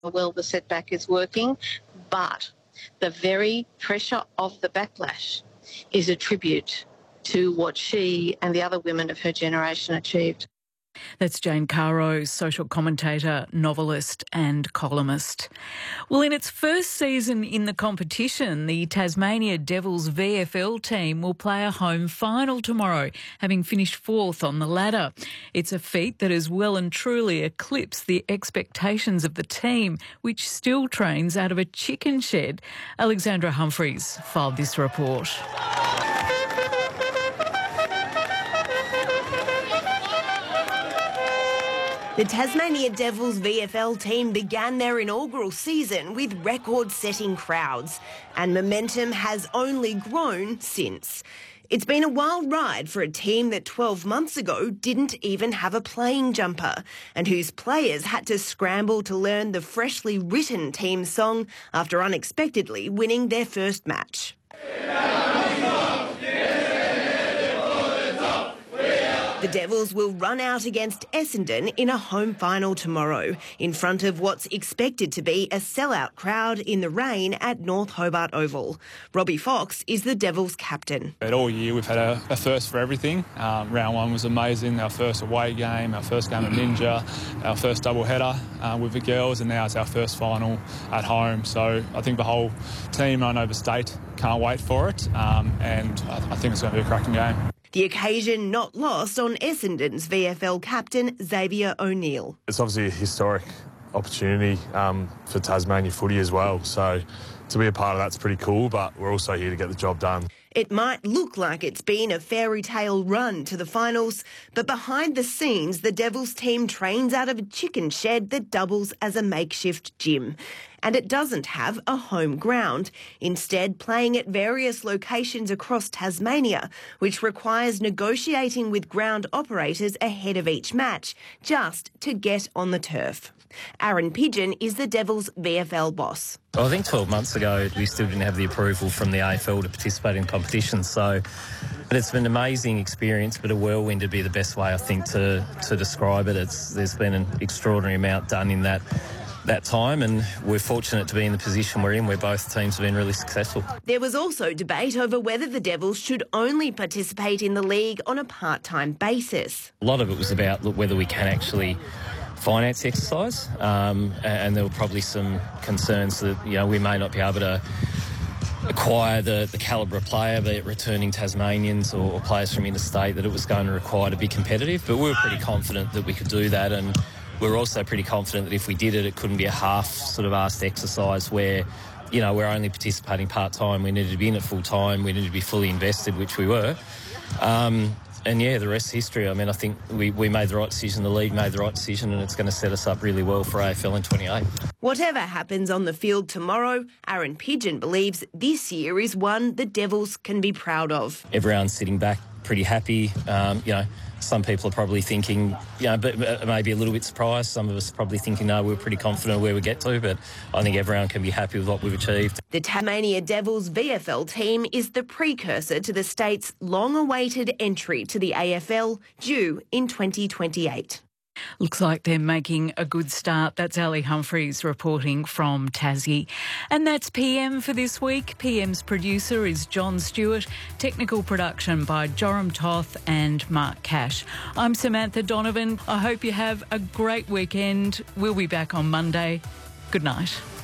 well the setback is working, but the very pressure of the backlash is a tribute to what she and the other women of her generation achieved. That's Jane Caro, social commentator, novelist and columnist. Well, in its first season in the competition, the Tasmania Devils VFL team will play a home final tomorrow, having finished fourth on the ladder. It's a feat that has well and truly eclipsed the expectations of the team, which still trains out of a chicken shed. Alexandra Humphreys filed this report. The Tasmania Devils VFL team began their inaugural season with record-setting crowds, and momentum has only grown since. It's been a wild ride for a team that 12 months ago didn't even have a playing jumper, and whose players had to scramble to learn the freshly written team song after unexpectedly winning their first match. The Devils will run out against Essendon in a home final tomorrow, in front of what's expected to be a sellout crowd in the rain at North Hobart Oval. Robbie Fox is the Devils captain. All year we've had a first for everything. Round one was amazing, our first away game, our first game at Ninja, our first double header with the girls, and now it's our first final at home. So I think the whole team run over state can't wait for it, and I think it's going to be a cracking game. The occasion not lost on Essendon's VFL captain Xavier O'Neill. It's obviously a historic opportunity for Tasmania footy as well, so to be a part of that's pretty cool, but we're also here to get the job done. It might look like it's been a fairy tale run to the finals, but behind the scenes, the Devils team trains out of a chicken shed that doubles as a makeshift gym. And it doesn't have a home ground, instead playing at various locations across Tasmania, which requires negotiating with ground operators ahead of each match, just to get on the turf. Aaron Pigeon is the Devils' VFL boss. Well, I think 12 months ago we still didn't have the approval from the AFL to participate in competition, but it's been an amazing experience, but a whirlwind would be the best way, I think, to describe it. There's been an extraordinary amount done in that time, and we're fortunate to be in the position we're in where both teams have been really successful. There was also debate over whether the Devils should only participate in the league on a part-time basis. A lot of it was about whether we can actually finance the exercise, and there were probably some concerns that we may not be able to acquire the calibre of player, be it returning Tasmanians or players from interstate, that it was going to require to be competitive. But we were pretty confident that we could do that, and we were also pretty confident that if we did it, it couldn't be a half sort of arsed exercise where, we're only participating part-time. We needed to be in it full-time. We needed to be fully invested, which we were. And the rest is history. I mean, I think we made the right decision, the league made the right decision, and it's going to set us up really well for AFL in 28. Whatever happens on the field tomorrow, Aaron Pigeon believes this year is one the Devils can be proud of. Everyone's sitting back pretty happy. Some people are probably thinking, but maybe a little bit surprised. Some of us are probably thinking, no, we're pretty confident where we get to, but I think everyone can be happy with what we've achieved. The Tasmania Devils VFL team is the precursor to the state's long-awaited entry to the AFL, due in 2028. Looks like they're making a good start. That's Ali Humphreys reporting from Tassie. And that's PM for this week. PM's producer is John Stewart. Technical production by Joram Toth and Mark Cash. I'm Samantha Donovan. I hope you have a great weekend. We'll be back on Monday. Good night.